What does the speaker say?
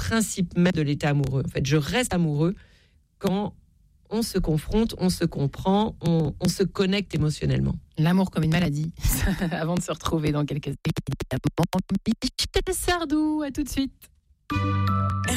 principe même de l'état amoureux. En fait, je reste amoureux quand on se confronte, on se comprend, on se connecte émotionnellement. L'amour comme une maladie. Avant de se retrouver dans quelques instants. Michel Sardou, à tout de suite.